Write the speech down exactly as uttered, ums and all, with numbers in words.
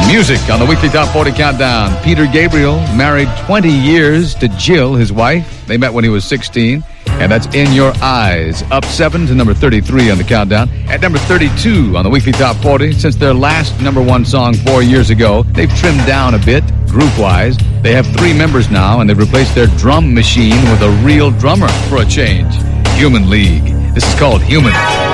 Music on the weekly Top forty Countdown. Peter Gabriel married twenty years to Jill, his wife. They met when he was sixteen. And that's In Your Eyes. Up seven to number thirty-three on the countdown. At number thirty-two on the weekly Top forty. Since their last number one song four years ago, they've trimmed down a bit, group-wise. They have three members now, and they've replaced their drum machine with a real drummer for a change. Human League. This is called Human.